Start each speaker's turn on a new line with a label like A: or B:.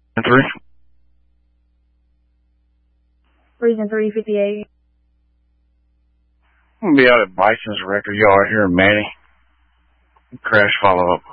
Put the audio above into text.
A: 3.
B: Reason 358.
A: I'm going to be out at Bison's record yard here in Manny. Crash follow-up.